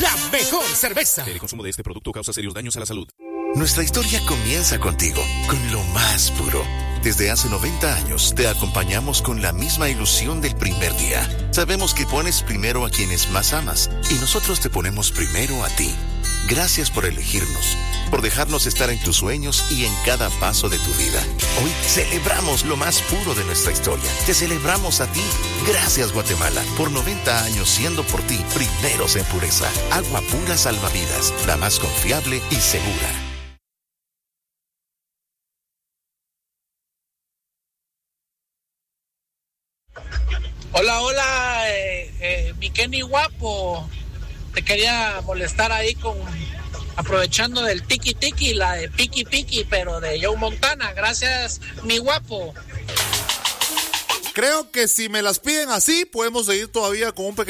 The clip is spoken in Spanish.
la mejor cerveza. El consumo de este producto causa serios daños a la salud. Nuestra historia comienza contigo, con lo más puro. Desde hace 90 años te acompañamos con la misma ilusión del primer día. Sabemos que pones primero a quienes más amas y nosotros te ponemos primero a ti. Gracias por elegirnos, por dejarnos estar en tus sueños y en cada paso de tu vida. Hoy celebramos lo más puro de nuestra historia. Te celebramos a ti. Gracias, Guatemala, por 90 años siendo por ti primeros en pureza. Agua pura salvavidas, la más confiable y segura. Hola, mi Kenny guapo. Te quería molestar ahí aprovechando del tiki tiki, la de Piki Piki, pero de Joe Montana. Gracias, mi guapo. Creo que si me las piden así, podemos seguir todavía con un pequeño